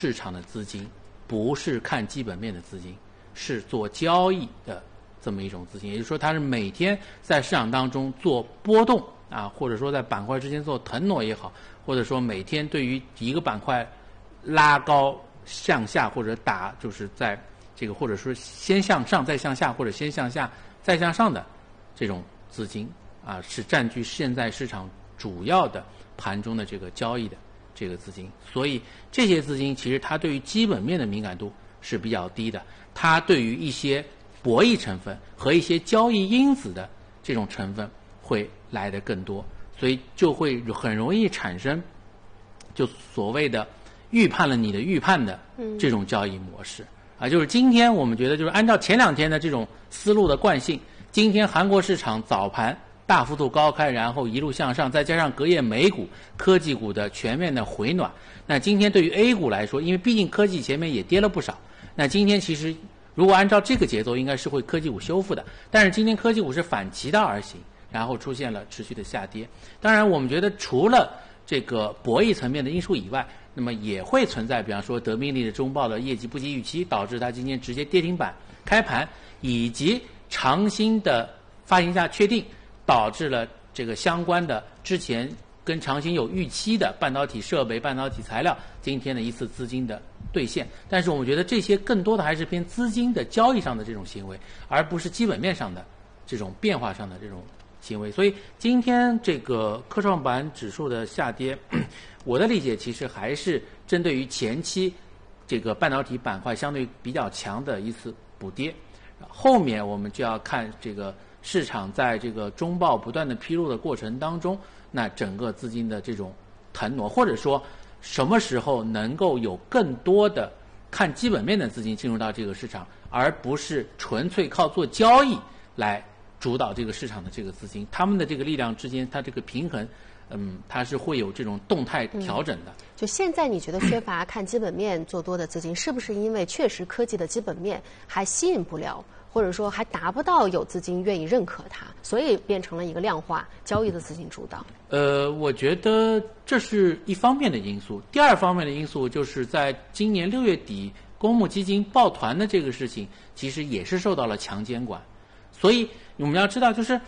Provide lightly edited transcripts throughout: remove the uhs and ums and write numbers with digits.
市场的资金，不是看基本面的资金，是做交易的这么一种资金，也就是说它是每天在市场当中做波动啊，或者说在板块之间做腾挪也好，或者说每天对于一个板块拉高向下或者打，就是在这个或者说先向上再向下，或者先向下再向上的这种资金啊，是占据现在市场主要的盘中的这个交易的这个资金。所以这些资金其实它对于基本面的敏感度是比较低的，它对于一些博弈成分和一些交易因子的这种成分会来得更多，所以就会很容易产生就所谓的预判了你的预判的这种交易模式啊。就是今天我们觉得就是按照前2天的这种思路的惯性，今天韩国市场早盘大幅度高开，然后一路向上，再加上隔夜美股科技股的全面的回暖，那今天对于 A 股来说，因为毕竟科技前面也跌了不少，那今天其实如果按照这个节奏应该是会科技股修复的，但是今天科技股是反其道而行，然后出现了持续的下跌。当然我们觉得除了这个博弈层面的因素以外，那么也会存在比方说德命力的中报的业绩不及预期，导致它今天直接跌停板开盘，以及长兴的发行价确定导致了这个相关的之前跟长兴有预期的半导体设备、半导体材料今天的一次资金的兑现。但是我们觉得这些更多的还是偏资金的交易上的这种行为，而不是基本面上的这种变化上的这种行为。所以今天这个科创板指数的下跌，我的理解其实还是针对于前期这个半导体板块相对比较强的一次补跌，后面我们就要看这个市场在这个中报不断的披露的过程当中，那整个资金的这种腾挪，或者说什么时候能够有更多的看基本面的资金进入到这个市场，而不是纯粹靠做交易来主导这个市场的这个资金，他们的这个力量之间，它这个平衡，它是会有这种动态调整的。 就现在你觉得缺乏看基本面做多的资金，是不是因为确实科技的基本面还吸引不了，或者说还达不到有资金愿意认可它，所以变成了一个量化交易的资金主导？ 我觉得这是一方面的因素。第二方面的因素就是在今年6月底公募基金抱团的这个事情，其实也是受到了强监管。所以我们要知道，就是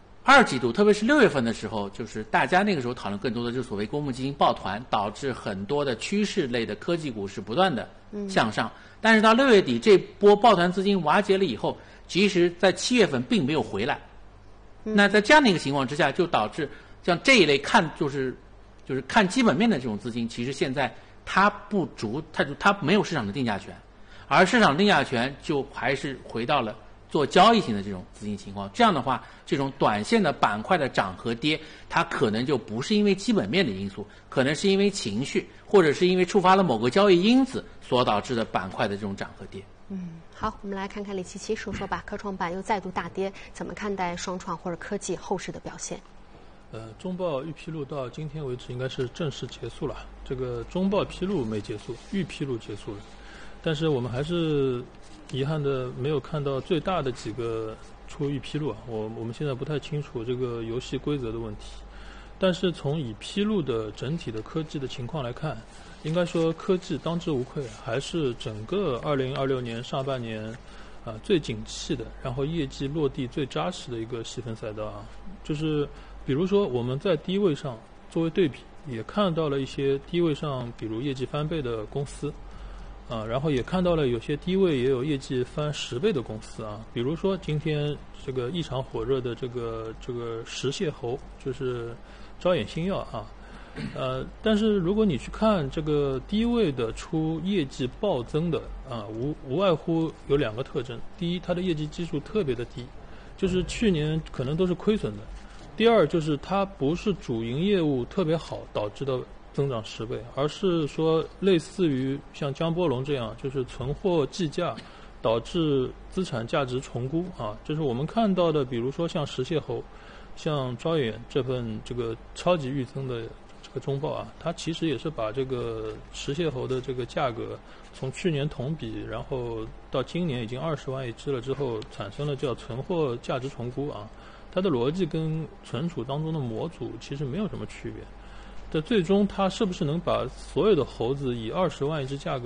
2季度，特别是6月份的时候，就是大家那个时候讨论更多的就是所谓公募基金抱团，导致很多的趋势类的科技股是不断的向上。但是到6月底这波抱团资金瓦解了以后，其实在7月份并没有回来。那在这样的一个情况之下，就导致像这一类就是看基本面的这种资金，其实现在它不足，它没有市场的定价权，而市场定价权就还是回到了做交易型的这种资金情况。这样的话，这种短线的板块的涨和跌，它可能就不是因为基本面的因素，可能是因为情绪，或者是因为触发了某个交易因子所导致的板块的这种涨和跌。 好，我们来看看李琪琪说说吧。科创板又再度大跌，怎么看待双创或者科技后市的表现？ 中报预披露到今天为止应该是正式结束了，这个中报披露没结束，预披露结束了，但是我们还是遗憾的没有看到最大的几个出预披露啊。我们现在不太清楚这个游戏规则的问题，但是从已披露的整体的科技的情况来看，应该说科技当之无愧，还是整个2026年上半年最景气的，然后业绩落地最扎实的一个细分赛道啊。就是比如说我们在低位上作为对比，也看到了一些低位上比如业绩翻倍的公司然后也看到了有些低位也有业绩翻10倍的公司啊。比如说今天这个异常火热的这个石蟹猴，就是招眼新药啊。但是如果你去看这个低位的出业绩暴增的无外乎有2个特征。第一，它的业绩基数特别的低，就是去年可能都是亏损的。第二，就是它不是主营业务特别好导致的增长10倍，而是说类似于像江波龙这样，就是存货计价导致资产价值重估啊。就是我们看到的，比如说像石蟹猴、像招远这份这个超级预增的这个中报啊，它其实也是把这个石蟹猴的这个价格从去年同比，然后到今年已经20万一只了之后，产生了叫存货价值重估啊。它的逻辑跟存储当中的模组其实没有什么区别。 这最终它是不是能把所有的猴子以20万一只价格